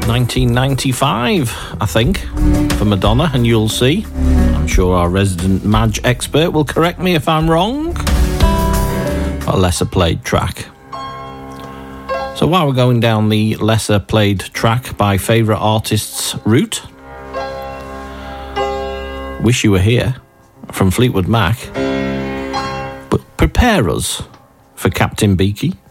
1995, I think, for Madonna, and You'll See. I'm sure our resident Madge expert will correct me if I'm wrong. A lesser played track. So while we're going down the lesser played track by favourite artists route, Wish You Were Here from Fleetwood Mac, but prepare us for Captain Beaky.